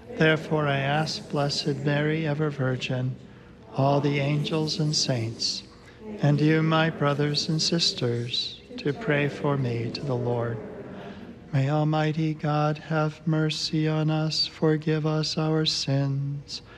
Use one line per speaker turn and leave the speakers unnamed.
Therefore I ask Blessed Mary, ever Virgin, all the angels and saints, and you, my brothers and sisters, to pray for me to the Lord. May Almighty God have mercy on us, forgive us our sins,